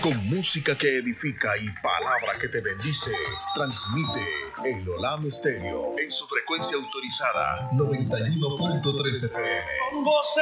Con música que edifica y palabra que te bendice, transmite el Olam Stereo en su frecuencia autorizada 91.3 FM.